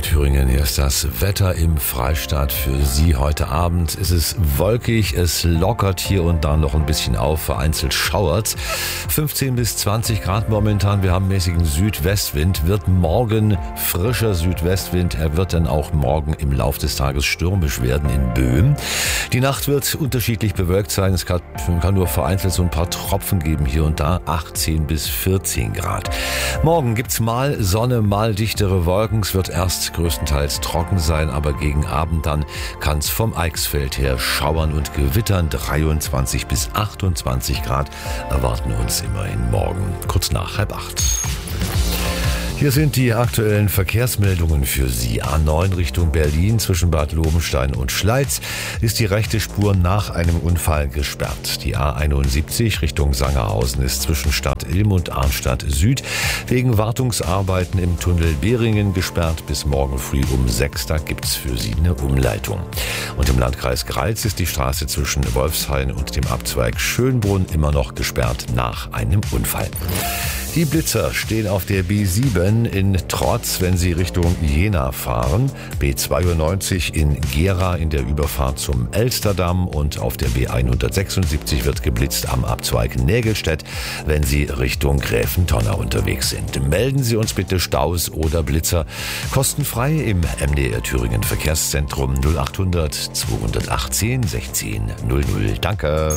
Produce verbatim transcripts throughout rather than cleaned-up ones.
der Thüringen. Hier ist das Wetter im Freistaat für Sie heute Abend. Es ist wolkig, es lockert hier und da noch ein bisschen auf, vereinzelt schauert's. fünfzehn bis zwanzig Grad momentan, wir haben mäßigen Südwestwind, wird morgen frischer Südwestwind. Er wird dann auch morgen im Lauf des Tages stürmisch werden in Böhmen. Die Nacht wird unterschiedlich bewölkt sein, es kann, kann nur vereinzelt so ein paar Tropfen geben hier und da, achtzehn bis vierzehn Grad. Morgen gibt's mal Sonne, mal dichtere Wolken. Es wird erst größtenteils trocken sein, aber gegen Abend dann kann es vom Eichsfeld her schauern und gewittern. dreiundzwanzig bis achtundzwanzig Grad erwarten uns immerhin morgen, kurz nach halb acht. Hier sind die aktuellen Verkehrsmeldungen für Sie. A neun Richtung Berlin zwischen Bad Lobenstein und Schleiz ist die rechte Spur nach einem Unfall gesperrt. Die A einundsiebzig Richtung Sangerhausen ist zwischen Stadt Ilm und Arnstadt Süd wegen Wartungsarbeiten im Tunnel Behringen gesperrt. Bis morgen früh um sechs, da gibt's für Sie eine Umleitung. Und im Landkreis Greiz ist die Straße zwischen Wolfshain und dem Abzweig Schönbrunn immer noch gesperrt nach einem Unfall. Die Blitzer stehen auf der B sieben in Trotz, wenn sie Richtung Jena fahren. B zweiundneunzig in Gera in der Überfahrt zum Elsterdamm und auf der B hundertsechsundsiebzig wird geblitzt am Abzweig Nägelstedt, wenn Sie Richtung Gräfentonner unterwegs sind. Melden Sie uns bitte Staus oder Blitzer kostenfrei im M D R Thüringen Verkehrszentrum null achthundert zweihundertachtzehn sechzehn null null. Danke.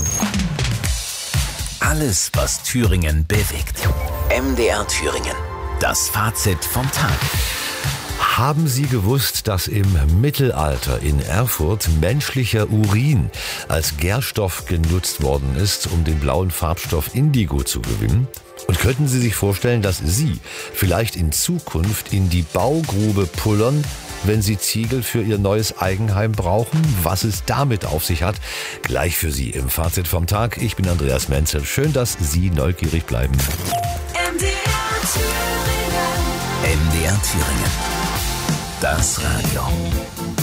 Alles, was Thüringen bewegt. M D R Thüringen. Das Fazit vom Tag. Haben Sie gewusst, dass im Mittelalter in Erfurt menschlicher Urin als Gärstoff genutzt worden ist, um den blauen Farbstoff Indigo zu gewinnen? Und könnten Sie sich vorstellen, dass Sie vielleicht in Zukunft in die Baugrube pullern, wenn Sie Ziegel für Ihr neues Eigenheim brauchen? Was es damit auf sich hat, gleich für Sie im Fazit vom Tag. Ich bin Andreas Menzel. Schön, dass Sie neugierig bleiben. M D R Thüringen. M D R Thüringen. Das Radio.